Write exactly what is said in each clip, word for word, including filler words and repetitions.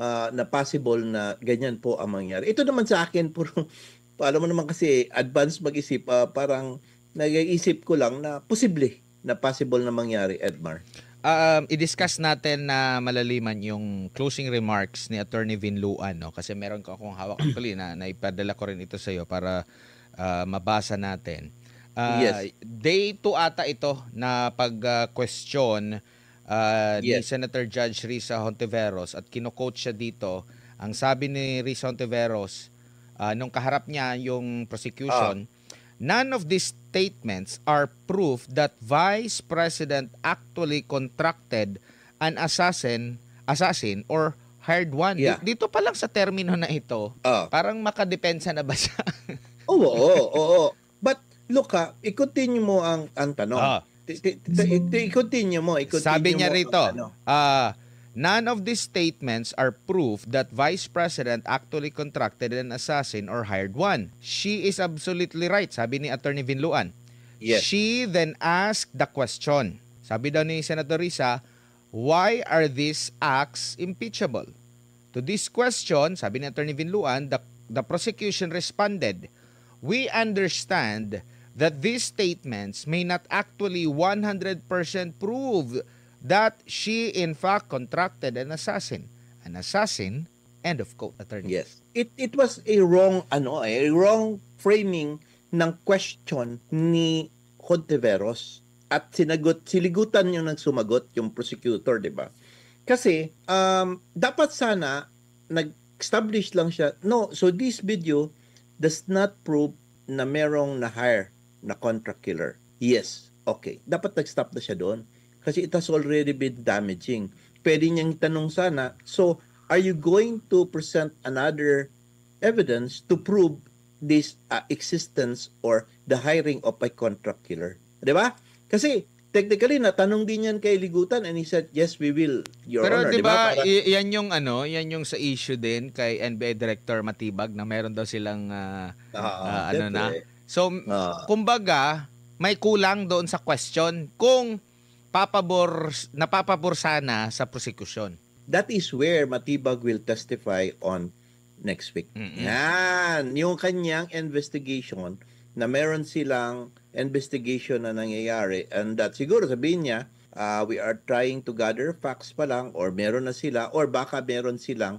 uh, na possible na ganyan po ang mangyari. Ito naman sa akin, puro, alam mo naman kasi, advance mag-isip, uh, parang nag-iisip ko lang na posible na possible na mangyari, Edmar. Um, i-discuss natin na malaliman yung closing remarks ni Attorney Vin Luan, no? Kasi meron ko akong hawak actually na naipadala ko rin ito sa iyo para uh, mabasa natin. Uh, Yes. Day two ata ito na pag-question uh, ni Yes. Senator Judge Risa Hontiveros at kino-quote siya dito. Ang sabi ni Risa Hontiveros, uh, nung kaharap niya yung prosecution, none of these statements are proof that Vice President actually contracted an assassin, assassin or hired one. Yeah. Dito pa lang sa termino na ito, Ah. parang makadepensa na ba siya? Oo, oo, oo. But look ha, i-continue mo ang ang tanong. Ah. Ti- ti- ti- I-continue mo, i-continue Sabi niya mo rito, ang ano. ah, none of these statements are proof that Vice President actually contracted an assassin or hired one. She is absolutely right, sabi ni Attorney Vin Luan. Yes. She then asked the question. Sabi daw ni Senator Risa, why are these acts impeachable? To this question, sabi ni Attorney Vin Luan, the, the prosecution responded, we understand that these statements may not actually one hundred percent prove that she in fact contracted an assassin. An assassin, end of quote, Attorney. Yes. It it was a wrong ano, a wrong framing ng question ni Hontiveros at sinagot siligutan yung nagsumagot yung prosecutor, 'di ba? Kasi um dapat sana nag-establish lang siya. No, so this video does not prove na merong na-hire na contract killer. Yes. Okay. Dapat nag-stop na siya doon. Kasi it has already been damaging. Pwede niyang tanong sana, so are you going to present another evidence to prove this uh, existence or the hiring of a contract killer? Diba? Kasi technically natanong din yan kay Ligutan and he said, yes, we will, Your Pero Honor. di ba, Para... y- yan yung ano, yan yung sa issue din kay N B A Director Matibag na meron daw silang uh, uh, uh, ano na. syempre. So, uh, kumbaga, may kulang doon sa question kung papabor, napapabor sana sa prosecution. That is where Matibag will testify on next week. Mm-mm. Yan, yung kanyang investigation na meron silang investigation na nangyayari and that siguro sabihin niya, uh, we are trying to gather facts pa lang or meron na sila or baka meron silang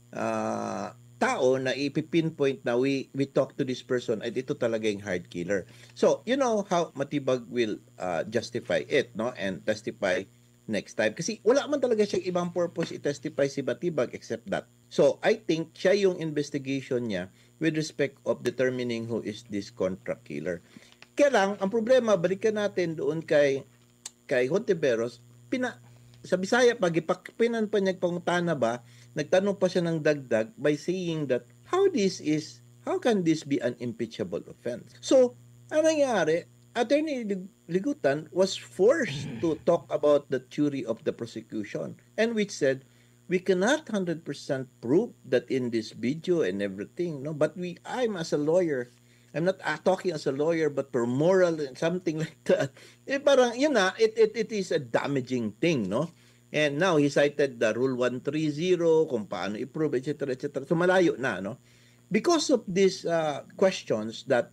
uh, tao na ipipinpoint na we we talk to this person at ito talaga yung hard killer. So, you know how Matibag will uh, justify it, no? And testify next time. Kasi wala man talaga siyang ibang purpose i-testify si Matibag except that. So, I think siya yung investigation niya with respect of determining who is this contract killer. Kaya lang, ang problema, balikan natin doon kay kay Hontiveros, pina, sa Bisaya, pag ipakpinan pa niya pangutana ba, nagtanong pa siya ng dagdag by saying that how this is, how can this be an impeachable offense? So, ang nangyari, Attorney Ligutan was forced to talk about the theory of the prosecution and which said, we cannot one hundred percent prove that in this video and everything, no? But we, I'm as a lawyer, I'm not uh, talking as a lawyer, but for moral and something like that. Eh, parang, yun na, it, it, it is a damaging thing, no? And now, he cited the Rule one thirty, kung paano i-prove, et cetera, et cetera. So, malayo na, no? Because of these uh, questions that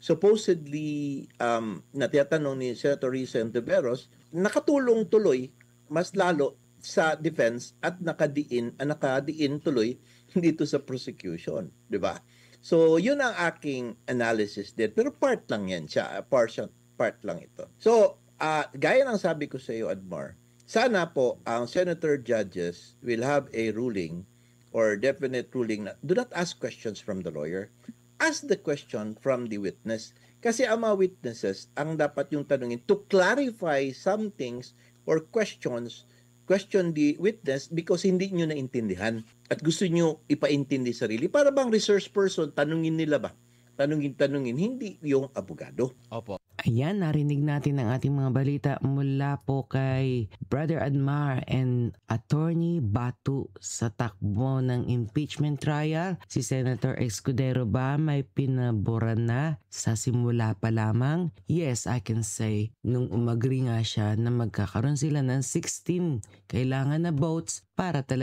supposedly um, na tinatanong ni Senator Risa Hontiveros, nakatulong tuloy, mas lalo sa defense at nakadiin, uh, nakadiin tuloy dito sa prosecution. Di ba? So, yun ang aking analysis din. Pero part lang yan siya. Partial, part lang ito. So, uh, gaya ng sabi ko sa iyo, Admar, sana po ang senator judges will have a ruling or definite ruling na do not ask questions from the lawyer. Ask the question from the witness. Kasi ang mga witnesses, ang dapat yung tanungin to clarify some things or questions, question the witness because hindi nyo naintindihan at gusto nyo ipaintindi sarili. Para bang research person, tanungin nila ba? Tanungin-tanungin, hindi yung abogado. Opo. Ayan, narinig natin ang ating mga balita mula po kay Brother Admar and Attorney Batu sa takbo ng impeachment trial. Si Senator Escudero ba may pinaboran na sa simula pa lamang? Yes, I can say, nung umagri nga siya na magkakaroon sila ng sixteen kailangan na votes para talaga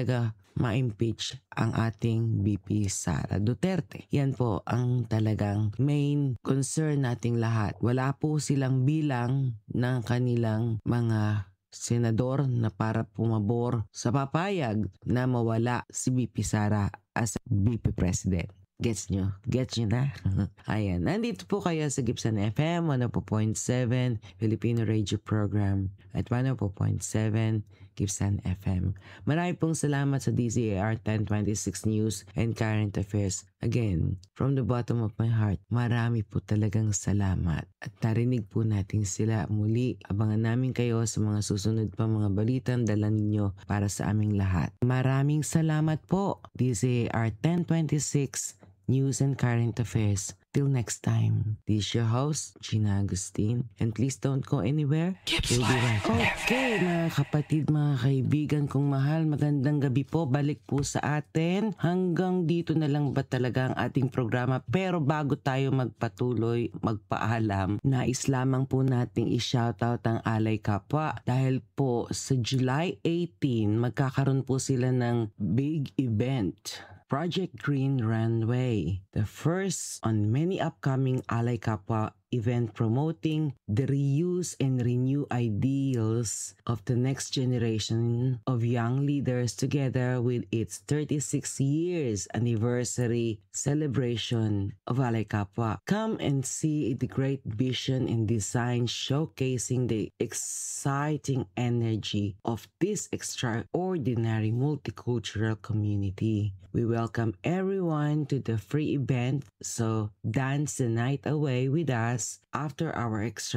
ma-impeach ang ating V P Sara Duterte. Yan po ang talagang main concern nating lahat. Wala po silang bilang ng kanilang mga senador na para pumabor sa papayag na mawala si V P Sara as V P President. Gets nyo? Gets nyo na? Ayan. Nandito po kayo sa Gibson F M one oh four point seven Filipino Radio Program at one oh four point seven Gibson F M. Marami pong salamat sa D Z A R ten twenty-six News and Current Affairs. Again, from the bottom of my heart, marami po talagang salamat. At narinig po natin sila muli. Abangan namin kayo sa mga susunod pa mga balitang dala ninyo para sa aming lahat. Maraming salamat po, D Z A R ten twenty-six News and Current Affairs. Till next time, this is your host, Gina Agustin. And please don't go anywhere. We'll be right back. Okay, mga kapatid, mga kaibigan kong mahal, magandang gabi po. Balik po sa atin. Hanggang dito na lang ba talaga ang ating programa? Pero bago tayo magpatuloy, magpaalam, nais lamang po nating i-shoutout ang Alay Kapwa. Dahil po sa July eighteenth, magkakaroon po sila ng big event. Project Green Runway, the first on many upcoming Alay Kapwa event promoting the reuse and renew ideals of the next generation of young leaders together with its thirty-six years anniversary celebration of Alay Kapwa. Come and see the great vision and design showcasing the exciting energy of this extraordinary multicultural community. We welcome everyone to the free event, so dance the night away with us after our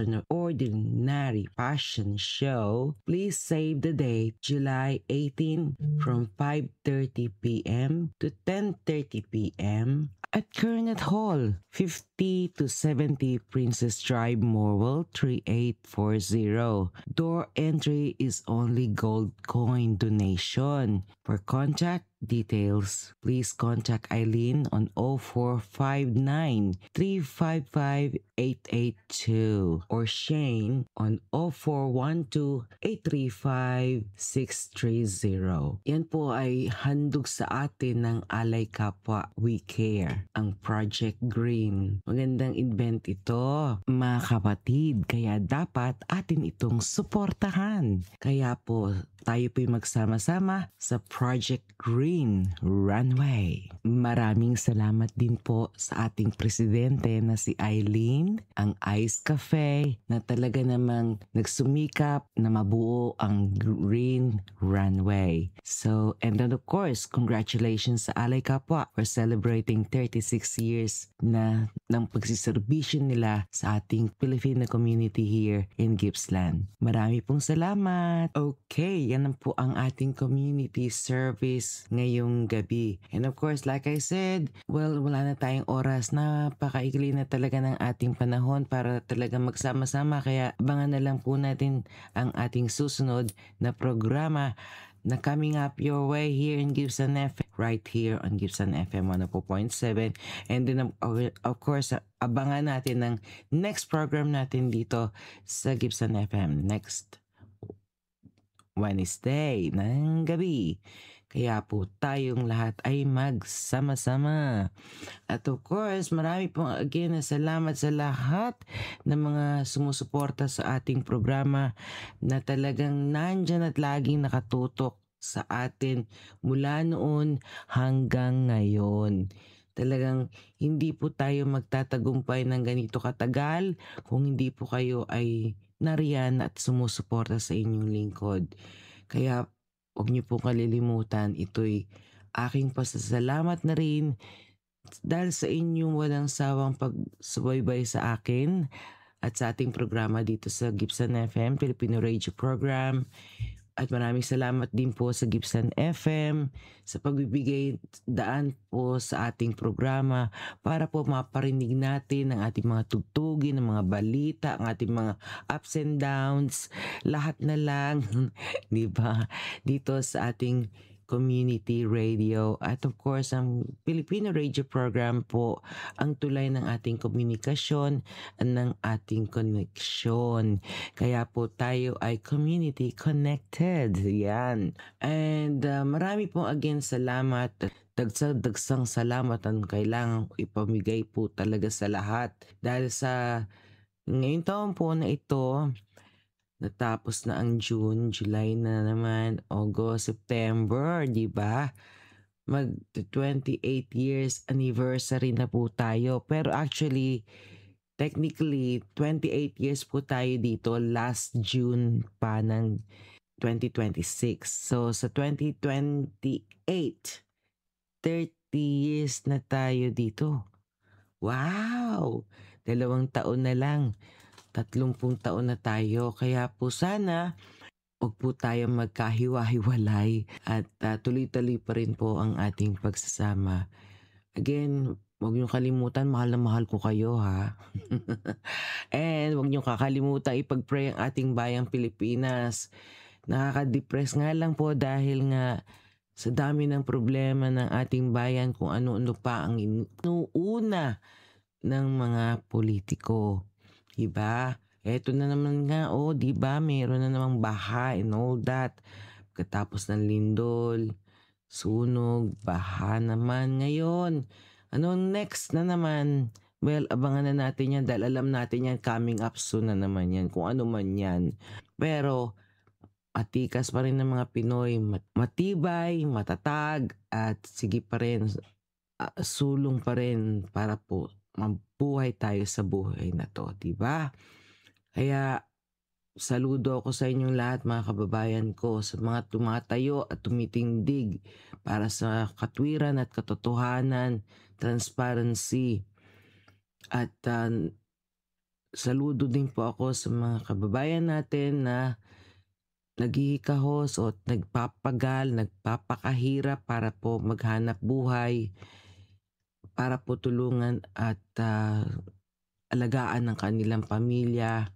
extraordinary fashion show. Please save the date, July eighteenth from five thirty p.m. to ten thirty p.m. at Kernet Hall, fifty to seventy Princess Drive, Morwell, three eight four zero. Door entry is only gold coin donation. For contact details, please contact Eileen on oh four five nine, three five five, eight eight two or Shane on oh four one two, eight three five, six three zero. Yan po ay handog sa atin ng Alay Kapwa We Care, ang Project Green. Magandang event ito, mga kapatid, kaya dapat atin itong suportahan. Kaya po tayo po'y magsama-sama sa Project Green Runway. Maraming salamat din po sa ating presidente na si Eileen, ang Ice Cafe, na talaga namang nagsumikap na mabuo ang Green Runway. So, and then of course, congratulations sa Alay Kapwa for celebrating thirty-six years na ng pagsiservisyo nila sa ating Filipino community here in Gippsland. Marami pong salamat. Okay, yan po ang ating community service ngayong gabi. And of course, like I said, well, wala na tayong oras. Napakaikli na talaga ng ating panahon para talaga magsama-sama. Kaya abangan na lang po natin ang ating susunod na programa na coming up your way here in Gibson F M, right here on Gibson F M one oh four point seven. And then of, of course, abangan natin ng next program natin dito sa Gibson F M next Wednesday ng gabi. Kaya po tayong lahat ay magsama-sama. At of course, marami pong again na salamat sa lahat ng mga sumusuporta sa ating programa na talagang nandyan at laging nakatutok sa atin mula noon hanggang ngayon. Talagang hindi po tayo magtatagumpay ng ganito katagal kung hindi po kayo ay nariyan at sumusuporta sa inyong lingkod. Kaya huwag niyo po kalilimutan, ito'y aking pasasalamat na rin dahil sa inyong walang sawang pagsubaybay sa akin at sa ating programa dito sa Gibson F M, Filipino Radio Program. At maraming salamat din po sa Gibson F M sa pagbibigay daan po sa ating programa para po maparinig natin ang ating mga tugtugin, ang mga balita, ang ating mga ups and downs, lahat na lang, di ba? Dito sa ating Community Radio. At of course, ang Filipino Radio Program po ang tulay ng ating komunikasyon at ng ating koneksyon. Kaya po tayo ay community connected. Yan. And uh, marami po again salamat. Dagsang-dagsang salamat ang kailangan ipamigay po talaga sa lahat. Dahil sa ngayong taon po na ito, natapos na ang June, July na naman, August, September, di ba? Mag twenty-eight years anniversary na po tayo. Pero actually, technically, twenty-eight years po tayo dito last June pa ng twenty twenty-six. So, sa twenty twenty-eight, thirty years na tayo dito. Wow! Dalawang taon na lang. Tatlumpung taon na tayo. Kaya po sana, huwag po tayo magkahiwa-hiwalay at uh, tuloy-tuloy pa rin po ang ating pagsasama. Again, huwag niyong kalimutan, mahal na mahal ko kayo ha. And huwag niyong kakalimutan ipag-pray ang ating bayang Pilipinas. Nakaka-depress nga lang po dahil nga sa dami ng problema ng ating bayan kung ano-ano pa ang inuuna ng mga politiko. Diba? Eto na naman nga, oh, diba? Meron na namang baha and all that. Pagkatapos ng lindol, sunog, baha naman ngayon. Ano next na naman? Well, abangan na natin yan dahil alam natin yan, coming up soon na naman yan, kung ano man yan. Pero, matikas pa rin ng mga Pinoy, matibay, matatag, at sige pa rin, uh, sulong pa rin para po mabuhay tayo sa buhay na to, diba? Kaya, saludo ako sa inyong lahat mga kababayan ko, sa mga tumatayo at tumitindig para sa katwiran at katotohanan, transparency, at uh, saludo din po ako sa mga kababayan natin na naghihikahos o nagpapagal, nagpapakahirap para po maghanap buhay, para po tulungan at uh, alagaan ng kanilang pamilya.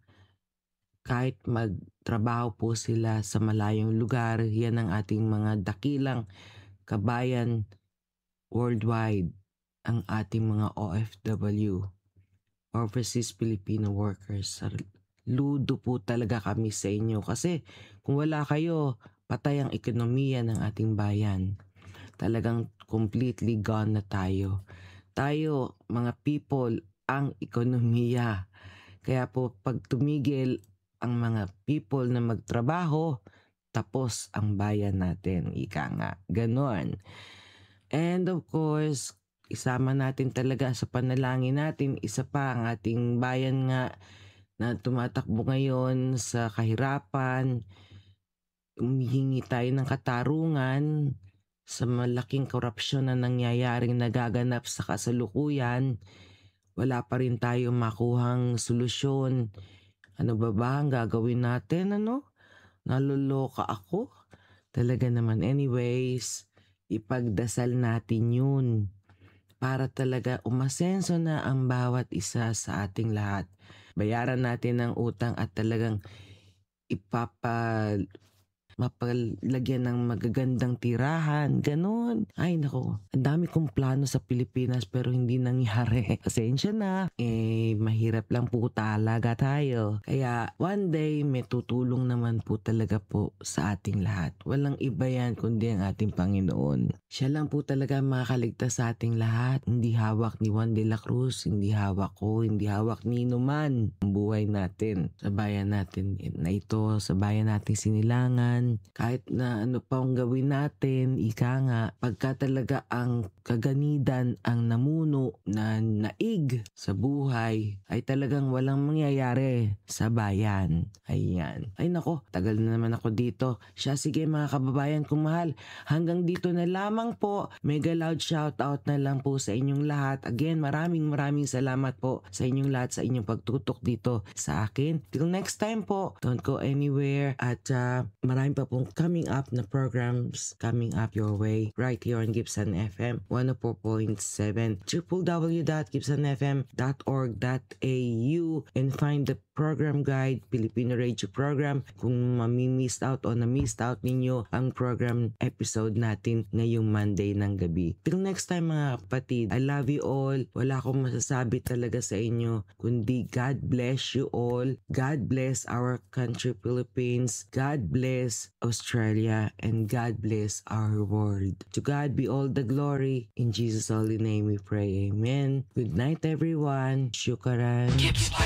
Kahit magtrabaho po sila sa malayong lugar, yan ang ating mga dakilang kabayan worldwide, ang ating mga O F W, Overseas Filipino Workers. Ludo po talaga kami sa inyo kasi kung wala kayo, patay ang ekonomiya ng ating bayan. Talagang completely gone na tayo. Tayo, mga people, ang ekonomiya. Kaya po pag tumigil ang mga people na magtrabaho, tapos ang bayan natin. Ika nga, ganon. And of course, isama natin talaga sa panalangin natin, isa pa ang ating bayan nga na tumatakbo ngayon sa kahirapan. Humihingi tayo ng katarungan sa malaking korupsyon na nangyayaring nagaganap sa kasalukuyan. Wala pa rin tayo makuhang solusyon. Ano ba ba ang gagawin natin? Ano? Naloloka ako? Talaga naman. Anyways, ipagdasal natin yun para talaga umasenso na ang bawat isa sa ating lahat. Bayaran natin ang utang at talagang ipapa mapalagyan ng magagandang tirahan, ganun. Ay nako, ang dami kong plano sa Pilipinas pero hindi nangyari. Pasensya na, eh mahirap lang po talaga tayo. Kaya one day may tutulong naman po talaga po sa ating lahat. Walang iba yan kundi ang ating Panginoon. Siya lang po talaga makakaligtas sa ating lahat. Hindi hawak ni Juan de la Cruz, hindi hawak ko, hindi hawak ni Numan. Ang buhay natin sa bayan natin na ito, sa bayan nating Sinilangan. Kahit na ano pa ang gawin natin, ika nga, pagka talaga ang kaganidan ang namuno na naig sa buhay, ay talagang walang mangyayari sa bayan. Ayan. Ay nako, tagal na naman ako dito. Siya, sige mga kababayan kong mahal, hanggang dito na lamang po. Mega loud shout out na lang po sa inyong lahat. Again, maraming maraming salamat po sa inyong lahat sa inyong pagtutok dito sa akin. Till next time po, don't go anywhere. At uh, maraming pa pong coming up na programs coming up your way right here on Gibson F M one oh four point seven w w w dot gibson f m dot org dot a u and find the program guide, Filipino Radio program. Kung mami-missed out o na-missed out ninyo ang program episode natin ngayong Monday ng gabi. Till next time mga kapatid, I love you all. Wala akong masasabi talaga sa inyo, kundi God bless you all. God bless our country Philippines. God bless Australia. And God bless our world. To God be all the glory. In Jesus' holy name we pray. Amen. Good night everyone. Shukran.